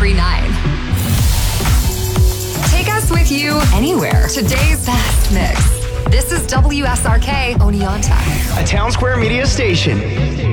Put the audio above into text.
1039. Take us with you anywhere. Today's best mix. This is WSRK Oneonta, a Town Square Media station.